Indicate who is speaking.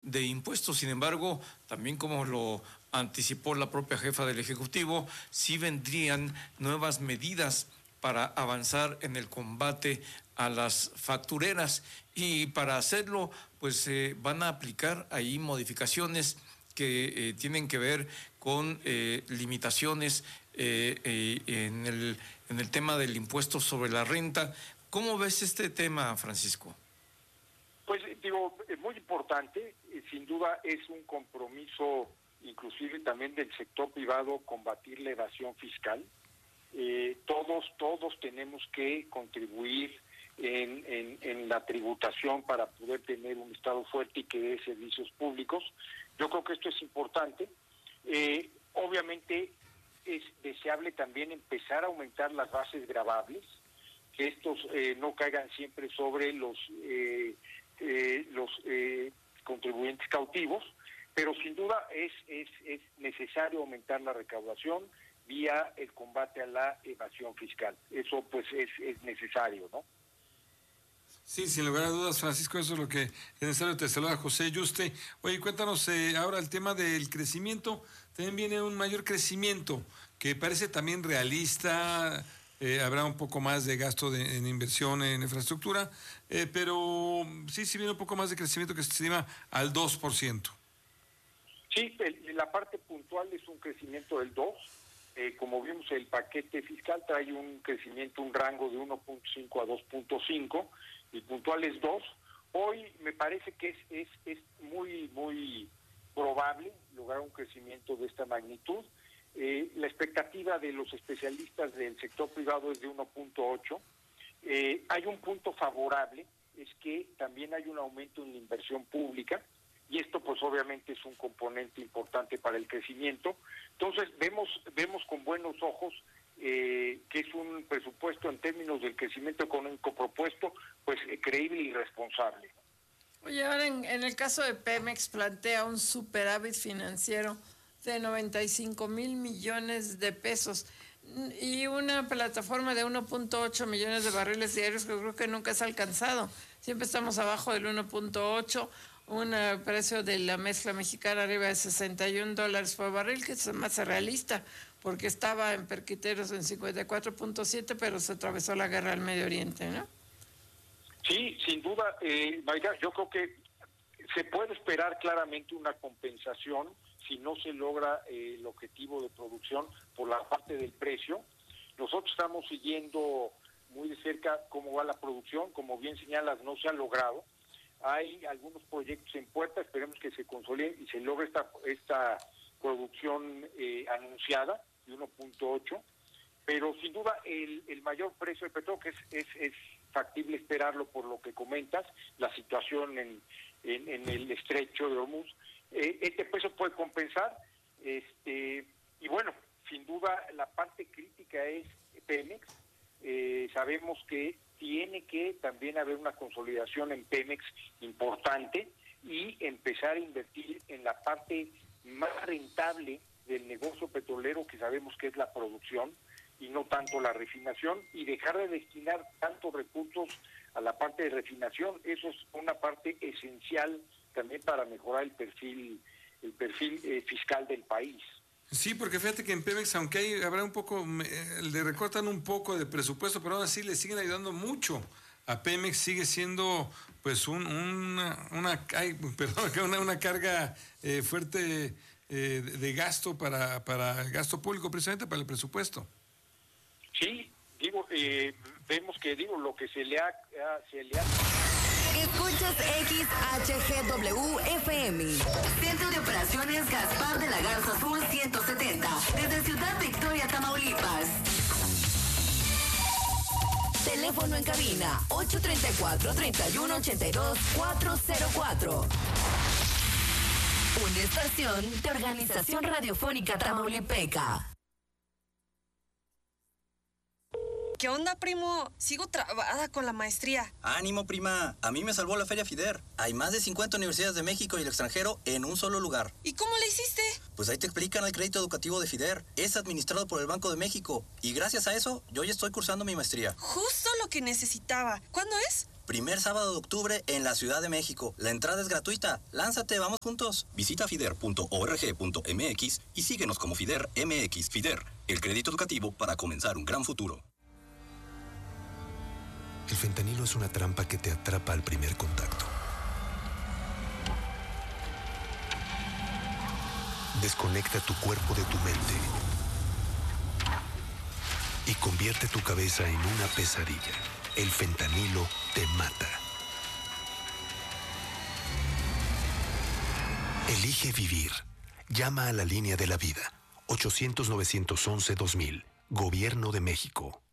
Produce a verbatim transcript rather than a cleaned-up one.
Speaker 1: de impuestos. Sin embargo, también como lo anticipó la propia jefa del Ejecutivo, sí vendrían nuevas medidas para avanzar en el combate a las factureras, y para hacerlo pues eh, van a aplicar ahí modificaciones que eh, tienen que ver con eh, limitaciones eh, eh, en el, en el tema del impuesto sobre la renta. ¿Cómo ves este tema, Francisco?
Speaker 2: Pues digo, es muy importante, eh, sin duda es un compromiso inclusive también del sector privado combatir la evasión fiscal. Eh, todos, todos tenemos que contribuir en, en, en la tributación para poder tener un Estado fuerte y que dé servicios públicos. Yo creo que esto es importante. Eh, obviamente es deseable también empezar a aumentar las bases gravables, que estos eh, no caigan siempre sobre los eh, eh, los eh, contribuyentes cautivos, pero sin duda es, es, es necesario aumentar la recaudación vía el combate a la evasión fiscal. Eso pues es, es necesario, ¿no?
Speaker 3: Sí, sin lugar a dudas, Francisco, eso es lo que es necesario. Te saluda José Yuste. Oye, cuéntanos eh, ahora el tema del crecimiento. También viene un mayor crecimiento que parece también realista. Eh, habrá un poco más de gasto de, en inversión en infraestructura, eh, pero sí, sí viene un poco más de crecimiento que se estima al dos por ciento.
Speaker 2: Sí, el, la parte puntual es un crecimiento del dos por ciento. Eh, como vimos, el paquete fiscal trae un crecimiento, un rango de uno punto cinco a dos punto cinco, y puntual es dos. Hoy me parece que es, es, es muy, muy probable lograr un crecimiento de esta magnitud. Eh, la expectativa de los especialistas del sector privado es de uno punto ocho. Eh, hay un punto favorable, es que también hay un aumento en la inversión pública, y esto pues obviamente es un componente importante para el crecimiento. Entonces vemos vemos con buenos ojos eh, que es un presupuesto en términos del crecimiento económico propuesto, pues eh, creíble y responsable.
Speaker 4: Oye, ahora en, en el caso de Pemex plantea un superávit financiero de noventa y cinco mil millones de pesos y una plataforma de uno punto ocho millones de barriles diarios que creo que nunca es alcanzado. Siempre estamos abajo del uno punto ocho, un precio de la mezcla mexicana arriba de sesenta y un dólares por barril, que es más realista, porque estaba en Perquiteros en cincuenta y cuatro punto siete, pero se atravesó la guerra al Medio Oriente, ¿no?
Speaker 2: Sí, sin duda, eh, Mayra, yo creo que se puede esperar claramente una compensación si no se logra eh, el objetivo de producción por la parte del precio. Nosotros estamos siguiendo muy de cerca cómo va la producción, como bien señalas, no se ha logrado. Hay algunos proyectos en puerta, esperemos que se consoliden y se logre esta esta producción eh, anunciada de uno punto ocho, pero sin duda el, el mayor precio del petróleo, que es, es, es factible esperarlo por lo que comentas, la situación en, en, en el estrecho de Hormuz, eh, este precio puede compensar, este y bueno, sin duda la parte crítica es Pemex. Eh, sabemos que tiene que también haber una consolidación en Pemex importante y empezar a invertir en la parte más rentable del negocio petrolero, que sabemos que es la producción y no tanto la refinación, y dejar de destinar tantos recursos a la parte de refinación. Eso es una parte esencial también para mejorar el perfil el perfil eh, fiscal del país.
Speaker 3: Sí, porque fíjate que en Pemex, aunque hay, habrá un poco, eh, le recortan un poco de presupuesto, pero aún así le siguen ayudando mucho. A Pemex sigue siendo pues un, una, una, ay, perdón, una, una carga eh, fuerte eh, de, de gasto para, para el gasto público, precisamente para el presupuesto.
Speaker 2: Sí, digo, eh, vemos que digo lo que se le ha, se le ha...
Speaker 5: Escuchas X H G W F M. Centro de Operaciones Gaspar de la Garza Azul ciento setenta. Desde Ciudad Victoria, Tamaulipas. Teléfono en cabina ocho tres cuatro, tres uno ocho dos, cuatro cero cuatro. Una estación de Organización Radiofónica Tamaulipeca.
Speaker 6: ¿Qué onda, primo? Sigo trabada con la maestría.
Speaker 7: Ánimo, prima. A mí me salvó la Feria FIDER. Hay más de cincuenta universidades de México y el extranjero en un solo lugar.
Speaker 6: ¿Y cómo le hiciste?
Speaker 7: Pues ahí te explican el crédito educativo de FIDER. Es administrado por el Banco de México. Y gracias a eso, yo ya estoy cursando mi maestría.
Speaker 6: Justo lo que necesitaba. ¿Cuándo es?
Speaker 7: Primer sábado de octubre en la Ciudad de México. La entrada es gratuita. Lánzate, vamos juntos. Visita fider punto org punto mx y síguenos como Fider M X. Fider, el crédito educativo para comenzar un gran futuro.
Speaker 8: El fentanilo es una trampa que te atrapa al primer contacto. Desconecta tu cuerpo de tu mente y convierte tu cabeza en una pesadilla. El fentanilo te mata. Elige vivir. Llama a la línea de la vida. ochocientos, novecientos once, dos mil. Gobierno de México.